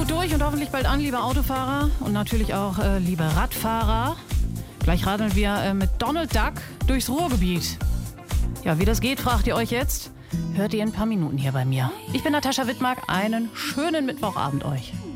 gut durch und hoffentlich bald an, liebe Autofahrer und natürlich auch liebe Radfahrer. Gleich radeln wir mit Donald Duck durchs Ruhrgebiet. Ja, wie das geht, fragt ihr euch jetzt? Hört ihr in ein paar Minuten hier bei mir. Ich bin Natascha Wittmark. Einen schönen Mittwochabend euch.